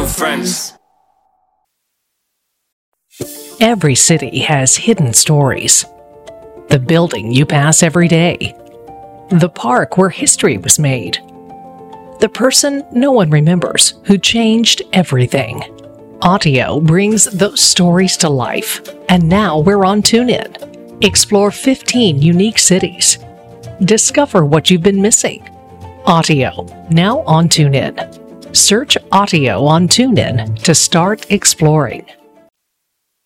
new friends. Every city has hidden stories. The building you pass every day. The park where history was made. The person no one remembers who changed everything. Audio brings those stories to life, and now we're on TuneIn. Explore 15 unique cities. Discover what you've been missing. Audio, now on TuneIn. Search Audio on TuneIn to start exploring.